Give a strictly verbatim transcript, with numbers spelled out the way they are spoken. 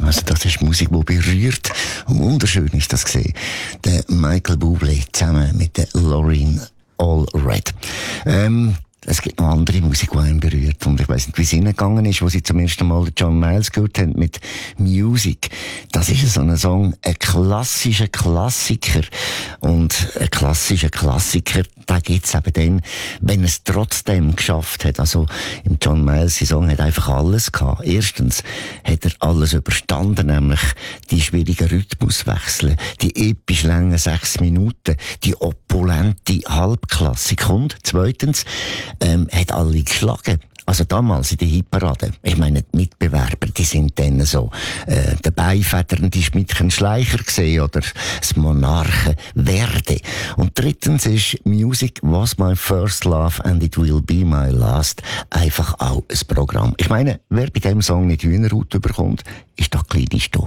Also das ist Musik, die berührt. Wunderschön ist das gesehen. Der Michael Bublé zusammen mit der Lauryn Allred. Ähm, es gibt noch andere Musik, die einen berührt. Und ich weiss nicht, wie es ihnen gegangen ist, wo sie zum ersten Mal John Miles gehört haben mit Music. Das ist so ein Song, ein klassischer Klassiker. Und ein klassischer Klassiker, da gibt's eben dann, wenn es trotzdem geschafft hat. Also, im John Miles Song hat einfach alles gehabt. Erstens hat er alles überstanden, nämlich die schwierigen Rhythmuswechsel, die episch langen sechs Minuten, die opulente Halbklassik. Und zweitens, ähm, hat alle geschlagen. Also damals in der Hitparade. Ich meine, die Mitbewerber, die sind dann so, äh, der Beifedernde Schmidtchen Schleicher gesehen oder das Monarchen Werde. Und drittens ist Music was my first love and it will be my last einfach auch ein Programm. Ich meine, wer bei dem Song nicht Hühnerhaut bekommt, ist doch kleine Sto.